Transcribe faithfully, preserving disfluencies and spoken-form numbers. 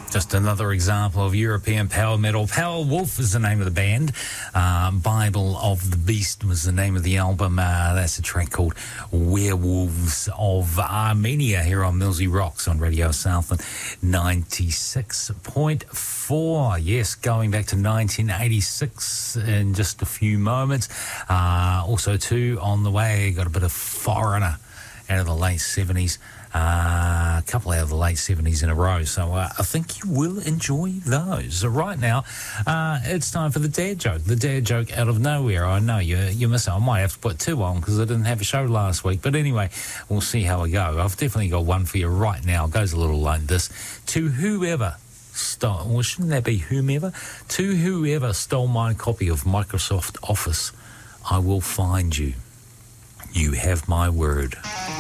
Just another example of European power metal. Power Wolf is the name of the band. Uh, Bible of the Beast was the name of the album. Uh, that's a track called Werewolves of Armenia here on Millsy Rocks on Radio Southland ninety-six point four. Yes, going back to nineteen eighty-six in just a few moments. Uh, also, too, on the way, got a bit of Foreigner out of the late seventies. Uh, a couple out of the late seventies in a row, so uh, I think you will enjoy those. Right now, uh, it's time for the dad joke. The dad joke out of nowhere. I know you you miss it. I might have to put two on because I didn't have a show last week. But anyway, we'll see how we go. I've definitely got one for you right now. It goes a little like this. To whoever stole, well, shouldn't that be whomever? To whoever stole my copy of Microsoft Office, I will find you. You have my word.